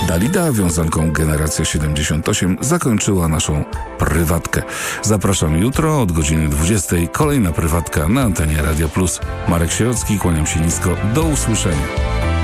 Dalida, wiązanką Generacja 78, zakończyła naszą prywatkę. Zapraszam jutro od godziny 20. Kolejna prywatka na antenie Radio Plus. Marek Sierocki, kłaniam się nisko. Do usłyszenia.